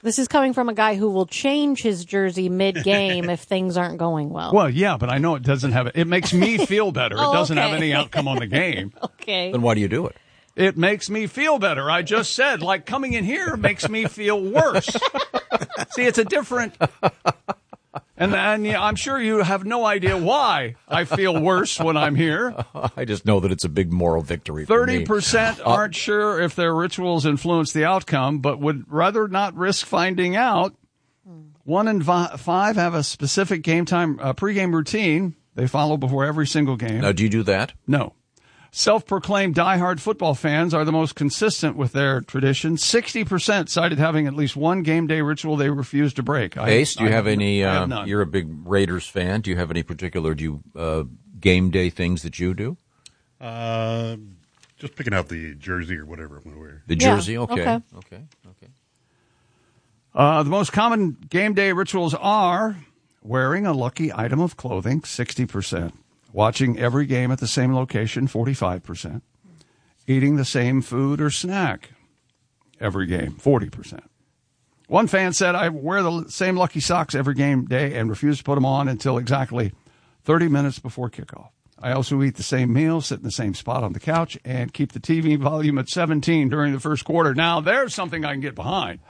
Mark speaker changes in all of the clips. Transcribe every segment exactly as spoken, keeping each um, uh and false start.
Speaker 1: This is coming from a guy who will change his jersey mid-game if things aren't going well.
Speaker 2: Well, yeah, but I know it doesn't have it. It makes me feel better.
Speaker 1: Oh,
Speaker 2: It doesn't
Speaker 1: okay.
Speaker 2: have any outcome on the game.
Speaker 1: Okay.
Speaker 3: Then why do you do it?
Speaker 2: It makes me feel better. I just said, like, coming in here makes me feel worse. See, it's a different... And, and yeah, I'm sure you have no idea why I feel worse when I'm here.
Speaker 3: I just know that it's a big moral victory for me.
Speaker 2: thirty percent aren't sure if their rituals influence the outcome, but would rather not risk finding out. One in vi- five have a specific game time uh, pregame routine they follow before every single game.
Speaker 3: Now, do you do that?
Speaker 2: No. Self-proclaimed diehard football fans are the most consistent with their tradition. sixty percent cited having at least one game day ritual they refuse to break. I,
Speaker 3: Ace, do you
Speaker 2: I
Speaker 3: have any,
Speaker 2: I have
Speaker 3: uh,
Speaker 2: none.
Speaker 3: you're a big Raiders fan. Do you have any particular do you, uh, game day things that you do?
Speaker 4: Uh, just picking out the jersey or whatever I'm going to wear.
Speaker 3: The
Speaker 1: Yeah,
Speaker 3: jersey? Okay.
Speaker 1: okay.
Speaker 3: Okay. Okay.
Speaker 2: Uh, the most common game day rituals are wearing a lucky item of clothing, sixty percent. Watching every game at the same location, forty-five percent. Eating the same food or snack every game, forty percent. One fan said, I wear the same lucky socks every game day and refuse to put them on until exactly thirty minutes before kickoff. I also eat the same meal, sit in the same spot on the couch, and keep the T V volume at seventeen during the first quarter. Now, there's something I can get behind.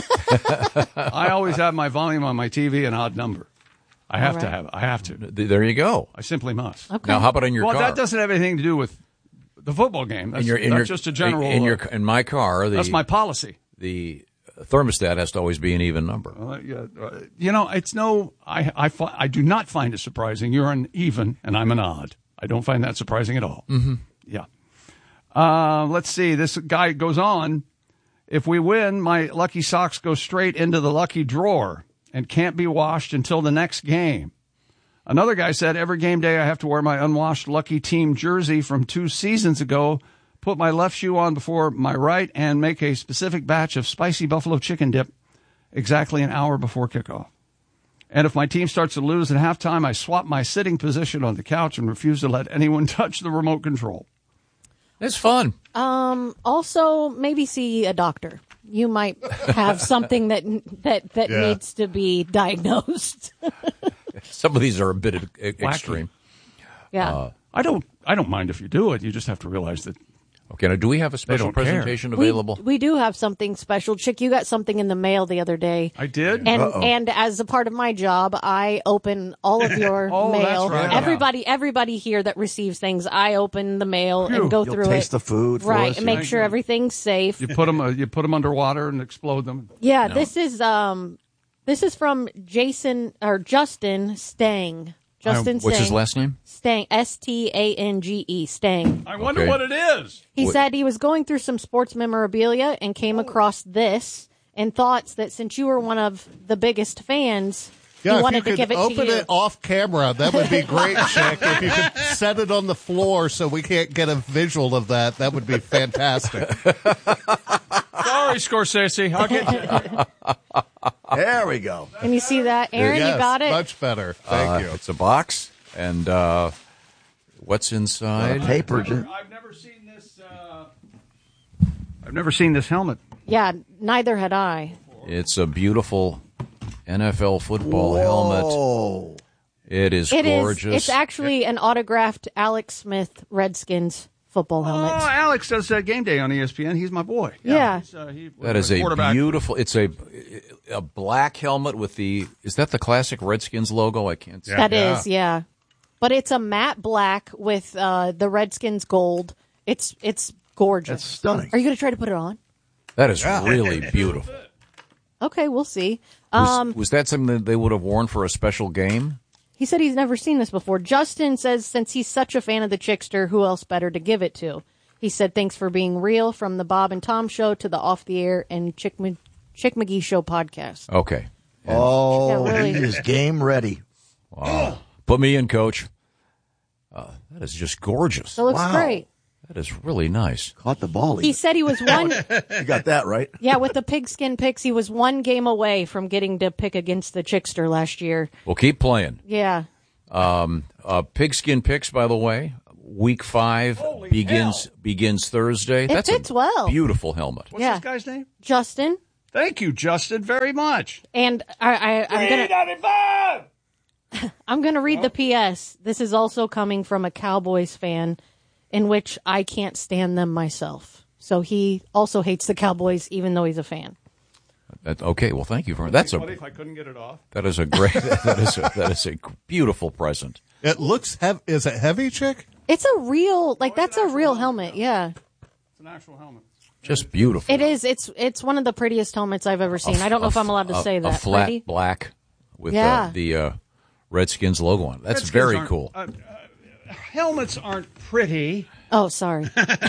Speaker 2: I always have my volume on my T V an odd number. I have
Speaker 1: All
Speaker 2: to
Speaker 1: right.
Speaker 2: have it. I have to.
Speaker 3: Th- There you go.
Speaker 2: I simply must.
Speaker 1: Okay.
Speaker 3: Now, how about in your
Speaker 2: well,
Speaker 3: car?
Speaker 2: that doesn't have anything to do with the football game. That's,
Speaker 3: in your, in
Speaker 2: that's
Speaker 3: your,
Speaker 2: just a general.
Speaker 3: In, in your
Speaker 2: uh,
Speaker 3: in my car, the,
Speaker 2: that's my policy.
Speaker 3: the thermostat has to always be an even number.
Speaker 2: Uh, yeah, uh, you know, it's no. I I fi- I do not find it surprising. You're an even, and I'm an odd. I don't find that surprising at all.
Speaker 3: Mm-hmm.
Speaker 2: Yeah. Uh, let's see. This guy goes on. If we win, my lucky socks go straight into the lucky drawer and can't be washed until the next game. Another guy said, every game day I have to wear my unwashed lucky team jersey from two seasons ago, put my left shoe on before my right, and make a specific batch of spicy buffalo chicken dip exactly an hour before kickoff. And if my team starts to lose at halftime, I swap my sitting position on the couch and refuse to let anyone touch the remote control.
Speaker 3: It's fun.
Speaker 1: Um. Also, maybe see a doctor. You might have something that that that
Speaker 4: Yeah.
Speaker 1: needs to be diagnosed.
Speaker 3: Some of these are a bit e- extreme.
Speaker 1: Yeah.
Speaker 3: Uh,
Speaker 2: I don't I don't mind if you do it. You just have to realize that.
Speaker 3: Okay, now do we have a special
Speaker 2: don't care.
Speaker 3: presentation
Speaker 1: we,
Speaker 3: available?
Speaker 1: we do have something special. Chick, you got something in the mail the other day.
Speaker 2: I did?
Speaker 1: And
Speaker 2: Uh-oh.
Speaker 1: and as a part of my job, I open all of your
Speaker 2: Oh, that's
Speaker 1: mail.
Speaker 2: right.
Speaker 1: Everybody everybody here that receives things, I open the mail
Speaker 2: Phew.
Speaker 1: and go
Speaker 5: You'll
Speaker 1: through
Speaker 5: taste
Speaker 1: it.
Speaker 5: the food for
Speaker 1: right,
Speaker 5: us.
Speaker 1: and make
Speaker 2: Thank
Speaker 1: sure
Speaker 2: you.
Speaker 1: everything's safe.
Speaker 2: You put them uh, you put them underwater and explode them.
Speaker 1: Yeah, this is um this is from Jason or Justin Stang. Justin
Speaker 3: What's his
Speaker 1: Stang.
Speaker 3: last name?
Speaker 1: Stang, S T A N G E, Stang.
Speaker 2: I wonder
Speaker 3: Okay.
Speaker 2: what it is.
Speaker 1: He
Speaker 3: Wait.
Speaker 1: said he was going through some sports memorabilia and came across this and thoughts that since you were one of the biggest fans,
Speaker 6: Yeah,
Speaker 1: he
Speaker 6: if
Speaker 1: wanted
Speaker 6: you
Speaker 1: to
Speaker 6: could
Speaker 1: give it
Speaker 6: open
Speaker 1: to you.
Speaker 6: it off camera, that would be great, Chick. If you could set it on the floor so we can't get a visual of that, that would be fantastic.
Speaker 2: Sorry, Scorsese. I'll get you.
Speaker 5: There we go.
Speaker 1: Can you see that? Aaron,
Speaker 6: yes,
Speaker 1: you got it?
Speaker 6: much better. Thank
Speaker 3: Uh,
Speaker 6: you.
Speaker 3: It's a box, and uh, what's inside?
Speaker 5: Uh, paper. ju-
Speaker 2: I've never seen this. Uh, I've never seen this helmet.
Speaker 1: Yeah, neither had I.
Speaker 3: It's a beautiful N F L football helmet.
Speaker 5: Oh,
Speaker 3: It is
Speaker 1: It is.
Speaker 3: gorgeous.
Speaker 1: It's actually an autographed Alex Smith Redskins football
Speaker 2: Oh,
Speaker 1: helmet.
Speaker 2: Alex does uh, game day on E S P N. He's my boy.
Speaker 1: Yeah.
Speaker 2: he's, uh, he,
Speaker 3: that is a
Speaker 2: quarterback.
Speaker 3: beautiful. It's a a black helmet with the. Is that the classic Redskins logo? I can't see.
Speaker 4: Yeah.
Speaker 1: That is, yeah. But it's a matte black with uh, the Redskins gold. It's it's gorgeous.
Speaker 5: that's stunning.
Speaker 1: Are you going to try to put it on?
Speaker 3: That is really beautiful.
Speaker 1: Okay, we'll see.
Speaker 3: Was,
Speaker 1: Um,
Speaker 3: was that something that they would have worn for a special game?
Speaker 1: he said he's never seen this before. Justin says since he's such a fan of the Chickster, who else better to give it to? He said thanks for being real, from the Bob and Tom show to the Off the Air and Chick, Ma- Chick McGee show podcast.
Speaker 3: Okay.
Speaker 5: Oh,
Speaker 1: Yeah, really.
Speaker 5: he is game ready.
Speaker 3: Wow. Put me in, Coach. Uh, that is just gorgeous.
Speaker 1: So it looks
Speaker 5: Wow.
Speaker 1: great.
Speaker 3: That is really nice.
Speaker 5: Caught the ball.
Speaker 1: He said he was one,
Speaker 5: You got that right.
Speaker 1: yeah, with the pigskin picks, he was one game away from getting to pick against the Chickster last year.
Speaker 3: Well, keep playing.
Speaker 1: Yeah.
Speaker 3: Um, uh, Pigskin Picks, by the way, week five
Speaker 2: Holy
Speaker 3: begins
Speaker 2: hell.
Speaker 3: begins Thursday.
Speaker 1: It
Speaker 3: That's
Speaker 1: fits
Speaker 3: a
Speaker 1: well.
Speaker 3: beautiful helmet.
Speaker 2: What's
Speaker 1: Yeah.
Speaker 2: this guy's name?
Speaker 1: Justin,
Speaker 2: Thank you, Justin, very much.
Speaker 1: And I, I, I'm gonna, I'm gonna read the P S. This is also coming from a Cowboys fan, in which I can't stand them myself. So he also hates the Cowboys, even though he's a fan.
Speaker 3: That, okay, well, thank you for that's a.
Speaker 2: What if I couldn't get it off?
Speaker 3: That is a great. that is a, that is a beautiful present.
Speaker 6: It looks heavy. Is it heavy, Chick?
Speaker 1: It's a real, like,
Speaker 2: Oh,
Speaker 1: that's
Speaker 2: it's
Speaker 1: a
Speaker 2: an
Speaker 1: real
Speaker 2: actual
Speaker 1: helmet,
Speaker 2: helmet.
Speaker 1: yeah.
Speaker 2: It's an actual helmet.
Speaker 3: Just beautiful.
Speaker 1: It is. It's it's one of the prettiest helmets I've ever seen. I don't know if I'm allowed to
Speaker 3: a,
Speaker 1: say that.
Speaker 3: A flat
Speaker 1: Pretty?
Speaker 3: black with
Speaker 1: Yeah.
Speaker 3: uh, the uh, Redskins logo on it. That's
Speaker 2: Redskins
Speaker 3: very
Speaker 2: aren't-
Speaker 3: cool.
Speaker 2: Uh, uh, helmets aren't pretty.
Speaker 1: Oh, sorry.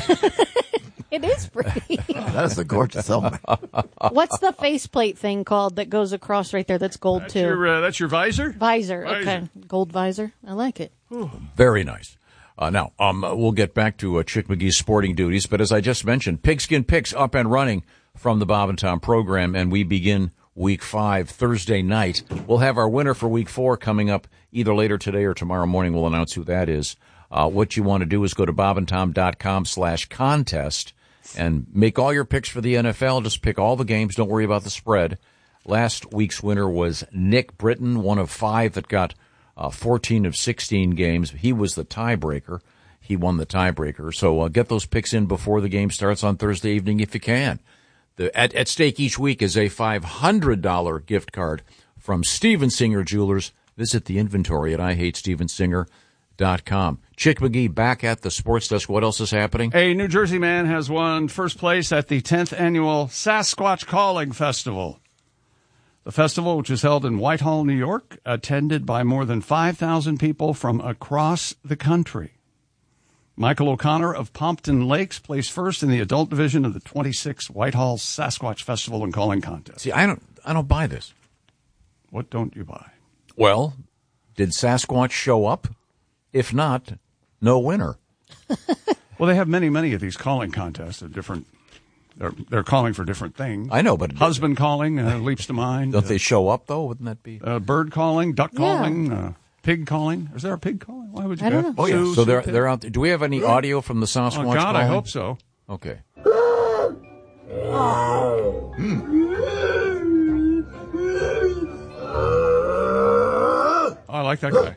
Speaker 1: It is pretty.
Speaker 5: That is a gorgeous helmet.
Speaker 1: What's the faceplate thing called that goes across right there that's gold,
Speaker 2: That's
Speaker 1: too?
Speaker 2: your, uh, that's your visor?
Speaker 1: Visor.
Speaker 2: Visor.
Speaker 1: Okay. Gold visor. I like it.
Speaker 3: Very nice. Uh, now, um, we'll get back to uh, Chick McGee's sporting duties, but as I just mentioned, Pigskin Picks up and running from the Bob and Tom program, and we begin week five Thursday night. We'll have our winner for week four coming up either later today or tomorrow morning. We'll announce who that is. Uh, what you want to do is go to bobandtom.com slash contest and make all your picks for the N F L. Just pick all the games. Don't worry about the spread. Last week's winner was Nick Britton, one of five that got uh, fourteen of sixteen games. He was the tiebreaker. He won the tiebreaker. So uh, get those picks in before the game starts on Thursday evening if you can. The, at, at stake each week is a five hundred dollars gift card from Steven Singer Jewelers. Visit the inventory at I hate steven singer dot com. Chick McGee back at the sports desk. What else is happening?
Speaker 2: A New Jersey man has won first place at the tenth annual Sasquatch Calling Festival. The festival, which is held in Whitehall, New York, attended by more than five thousand people from across the country. Michael O'Connor of Pompton Lakes placed first in the adult division of the twenty-sixth Whitehall Sasquatch Festival and Calling Contest.
Speaker 3: See, I don't, I don't buy this.
Speaker 2: What don't you buy?
Speaker 3: Well, did Sasquatch show up? If not, no winner.
Speaker 2: Well, they have many, many of these calling contests at different. They're they're calling for different things.
Speaker 3: I know, but
Speaker 2: Husband calling uh, leaps to mind.
Speaker 3: don't they show up though? Wouldn't that be?
Speaker 2: Uh, bird calling, duck
Speaker 1: Yeah.
Speaker 2: calling, uh, pig calling. Is there a pig calling? Why would you?
Speaker 1: I don't
Speaker 2: have
Speaker 1: know.
Speaker 3: Oh yeah.
Speaker 2: zoos
Speaker 3: So they're
Speaker 2: and pig-
Speaker 3: they're out there. Do we have any audio from the Sasquatch?
Speaker 2: Oh God, I
Speaker 3: calling?
Speaker 2: hope so.
Speaker 3: Okay.
Speaker 2: Oh, I like that guy.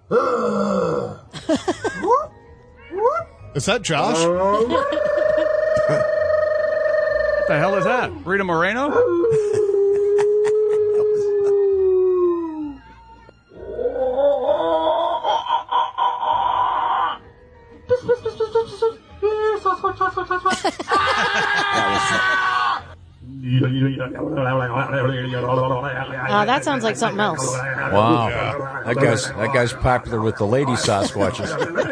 Speaker 6: Is that Josh?
Speaker 2: What the hell is that? Rita Moreno?
Speaker 1: Uh, that sounds like something else.
Speaker 3: Wow. That guy's that guy's popular with the lady Sasquatches.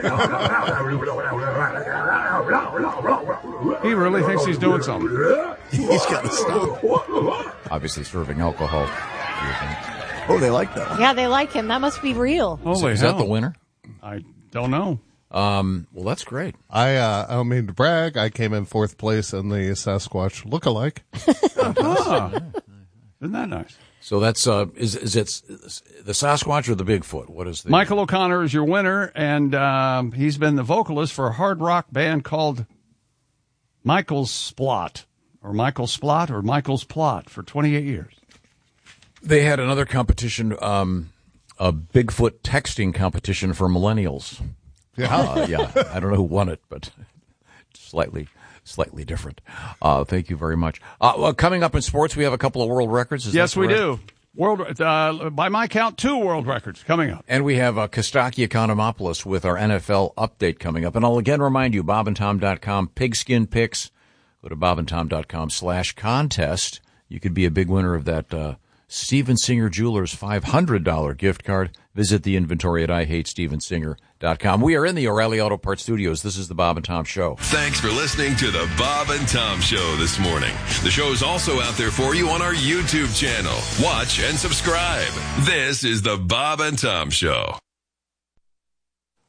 Speaker 2: He really thinks he's doing something.
Speaker 5: He's got to stop.
Speaker 3: Obviously serving alcohol.
Speaker 5: Oh, they like that.
Speaker 1: Yeah, they like him. That must be real.
Speaker 2: Holy
Speaker 3: Is
Speaker 2: hell.
Speaker 3: that the winner?
Speaker 2: I don't know.
Speaker 3: Um, well, that's great.
Speaker 6: I uh, I don't mean to brag. I came in fourth place in the Sasquatch look-alike.
Speaker 2: Ah, isn't that nice?
Speaker 3: So that's uh, is is it the Sasquatch or the Bigfoot? What is the
Speaker 2: Michael O'Connor is your winner, and um, he's been the vocalist for a hard rock band called Michael's Splot, or Michael Splot, or Michael's Plot for twenty-eight years.
Speaker 3: They had another competition, um, a Bigfoot texting competition for millennials.
Speaker 6: Yeah.
Speaker 3: Uh, yeah, I don't know who won it, but slightly, slightly different. Uh, thank you very much. Uh, well, coming up in sports, we have a couple of world records. Is
Speaker 2: Yes,
Speaker 3: that
Speaker 2: we
Speaker 3: correct?
Speaker 2: do. World, uh, by my count, two world records coming up.
Speaker 3: And we have uh, Kostaki Economopoulos with our N F L update coming up. And I'll again remind you, bob and tom dot com, pigskin picks. Go to bob and tom dot com slash contest. You could be a big winner of that uh, Steven Singer Jewelers five hundred dollars gift card. Visit the inventory at I hate steven singer dot com. We are in the O'Reilly Auto Parts Studios. This is the Bob and Tom Show.
Speaker 7: Thanks for listening to the Bob and Tom Show this morning. The show is also out there for you on our YouTube channel. Watch and subscribe. This is the Bob and Tom Show.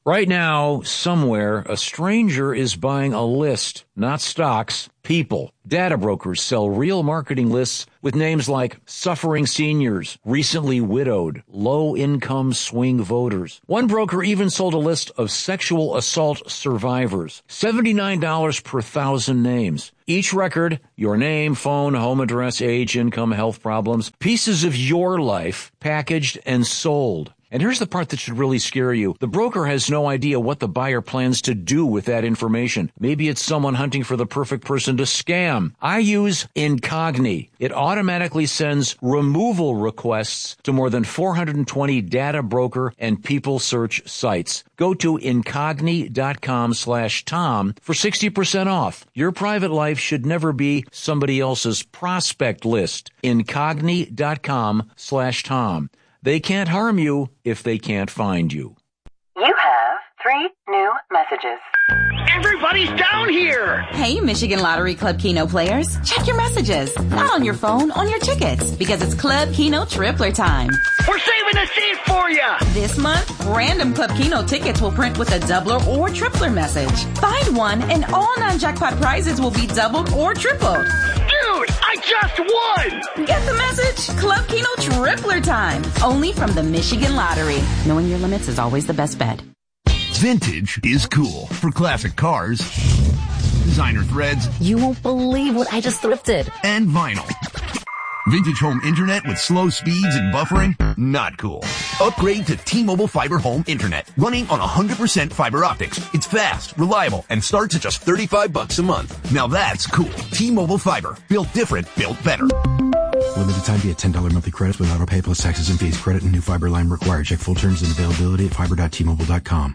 Speaker 3: Right now, somewhere, a stranger is buying a list, not stocks, people. Data brokers sell real marketing lists with names like suffering seniors, recently widowed, low-income swing voters. One broker even sold a list of sexual assault survivors, seventy-nine dollars per thousand names. Each record, your name, phone, home address, age, income, health problems, pieces of your life, packaged and sold. And here's the part that should really scare you. The broker has no idea what the buyer plans to do with that information. Maybe it's someone hunting for the perfect person to scam. I use Incogni. It automatically sends removal requests to more than four hundred twenty data broker and people search sites. Go to Incogni.com slash Tom for sixty percent off. Your private life should never be somebody else's prospect list. Incogni.com slash Tom. They can't harm you if they can't find you.
Speaker 8: You have three new messages.
Speaker 9: Everybody's down here!
Speaker 10: Hey, Michigan Lottery Club Keno players. Check your messages. Not on your phone, on your tickets. Because it's Club Keno Tripler time.
Speaker 9: We're saving a seat for you!
Speaker 10: This month, random Club Keno tickets will print with a doubler or tripler message. Find one and all non-jackpot prizes will be doubled or tripled.
Speaker 9: Dude, I just won!
Speaker 10: Get the message? Club Keno Tripler time. Only from the Michigan Lottery. Knowing your limits is always the best bet.
Speaker 11: Vintage is cool. For classic cars, designer threads.
Speaker 12: You won't believe what I just thrifted.
Speaker 11: And vinyl. Vintage home internet with slow speeds and buffering? Not cool. Upgrade to T-Mobile Fiber Home Internet, running on one hundred percent fiber optics. It's fast, reliable, and starts at just thirty-five bucks a month. Now that's cool. T-Mobile Fiber. Built different, built better.
Speaker 13: Limited time via ten dollars monthly credits with auto pay plus taxes and fees. Credit and new fiber line required. Check full terms and availability at fiber dot T Mobile dot com.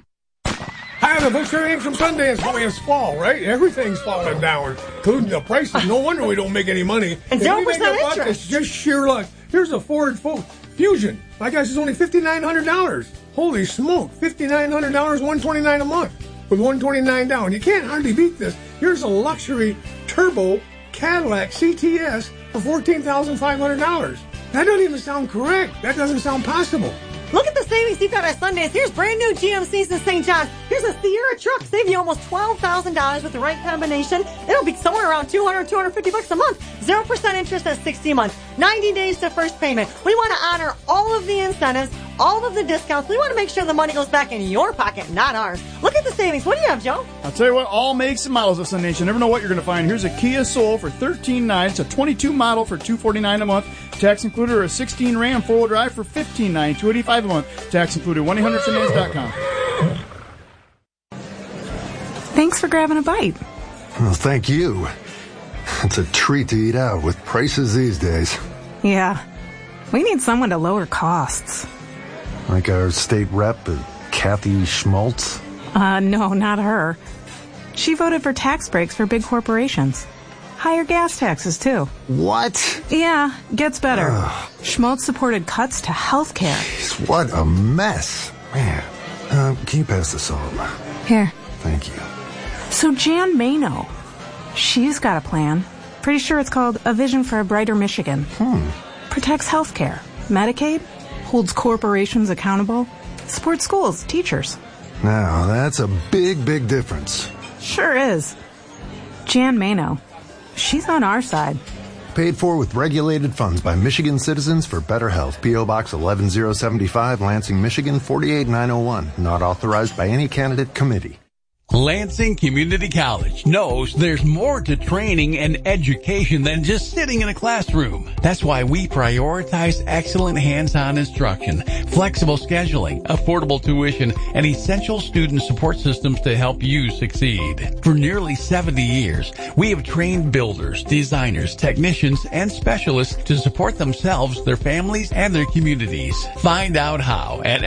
Speaker 14: Hi, the Victor Ames from Sundance. Boy, it's fall, right? Everything's falling down, including the prices. No wonder we don't make any money.
Speaker 1: And zero percent interest.
Speaker 14: It's just sheer luck. Here's a Ford Fusion. My gosh, it's only five thousand nine hundred dollars. Holy smoke, five thousand nine hundred dollars, one hundred twenty-nine dollars a month with one hundred twenty-nine dollars down. You can't hardly beat this. Here's a luxury turbo Cadillac C T S for fourteen thousand five hundred dollars. That doesn't even sound correct. That doesn't sound possible.
Speaker 1: Look at the savings you've got at Sundance. Here's brand new G M Cs in Saint John. Here's a Sierra truck. Save you almost twelve thousand dollars with the right combination. It'll be somewhere around two hundred, two hundred fifty bucks a month. zero percent interest at sixty months. ninety days to first payment. We want to honor all of the incentives, all of the discounts. We want to make sure the money goes back in your pocket, not ours. Look at the savings. What do you have, Joe?
Speaker 15: I'll tell you what, all makes and models of Sundance. You never know what you're going to find. Here's a Kia Soul for thirteen nine. It's a twenty-two model for two forty-nine a month. Tax included, or a sixteen Ram four-wheel drive for fifteen nine, two eighty-five a month. Tax included. one eight hundred Sundance dot com.
Speaker 16: Thanks for grabbing a bite.
Speaker 17: Well, thank you. It's a treat to eat out with prices these days.
Speaker 16: Yeah. We need someone to lower costs.
Speaker 17: Like our state rep, uh, Kathy Schmaltz?
Speaker 16: Uh, no, not her. She voted for tax breaks for big corporations. Higher gas taxes, too.
Speaker 17: What?
Speaker 16: Yeah, gets better.
Speaker 17: Ugh.
Speaker 16: Schmaltz supported cuts to health care.
Speaker 17: Jeez, what a mess. Man, uh, can you pass this on?
Speaker 16: Here.
Speaker 17: Thank you.
Speaker 16: So Jan Mano, she's got a plan. Pretty sure it's called A Vision for a Brighter Michigan.
Speaker 17: Hmm.
Speaker 16: Protects health care, Medicaid, holds corporations accountable, supports schools, teachers.
Speaker 17: Now, that's a big, big difference.
Speaker 16: Sure is. Jan Mano. She's on our side.
Speaker 17: Paid for with regulated funds by Michigan Citizens for Better Health. P O. Box eleven oh seventy-five, Lansing, Michigan four eight nine oh one. Not authorized by any candidate committee.
Speaker 18: Lansing Community College knows there's more to training and education than just sitting in a classroom. That's why we prioritize excellent hands-on instruction, flexible scheduling, affordable tuition, and essential student support systems to help you succeed. For nearly seventy years, we have trained builders, designers, technicians, and specialists to support themselves, their families, and their communities. Find out how at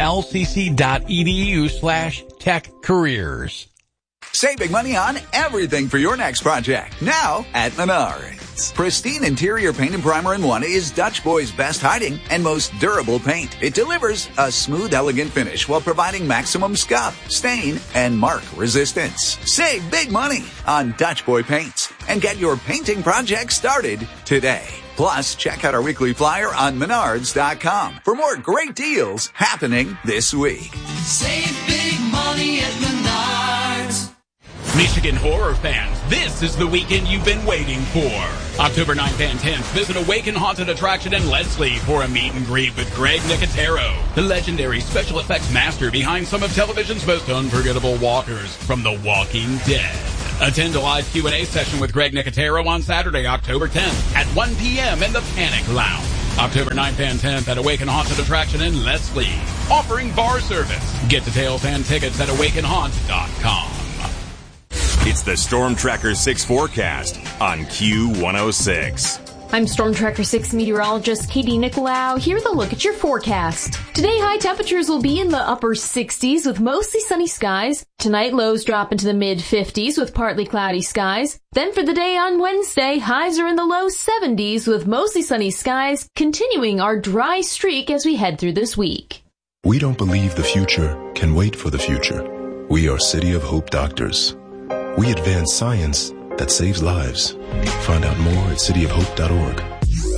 Speaker 18: lcc.edu slash tech careers.
Speaker 19: Save big money on everything for your next project. Now at Menards. Pristine interior paint and primer in one is Dutch Boy's best hiding and most durable paint. It delivers a smooth, elegant finish while providing maximum scuff, stain, and mark resistance. Save big money on Dutch Boy paints and get your painting project started today. Plus, check out our weekly flyer on Menards dot com for more great deals happening this week.
Speaker 20: Save big money money at Menards.
Speaker 21: Michigan horror fans, this is the weekend you've been waiting for. October ninth and tenth, visit Awaken Haunted Attraction in Leslie for a meet and greet with Greg Nicotero, the legendary special effects master behind some of television's most unforgettable walkers from The Walking Dead. Attend a live Q and A session with Greg Nicotero on Saturday, October tenth at one p.m. in the Panic Lounge. October ninth and tenth at Awaken Haunted Attraction in Leslie, offering bar service. Get details and tickets at awaken haunt dot com.
Speaker 22: It's the Storm Tracker six forecast on Q one oh six.
Speaker 23: I'm Storm Tracker six meteorologist Katie Nicolau. Here's a look at your forecast. Today, high temperatures will be in the upper sixties with mostly sunny skies. Tonight, lows drop into the mid fifties with partly cloudy skies. Then for the day on Wednesday, highs are in the low seventies with mostly sunny skies, continuing our dry streak as we head through this week.
Speaker 24: We don't believe the future can wait for the future. We are City of Hope doctors. We advance science that saves lives. Find out more at city of hope dot org.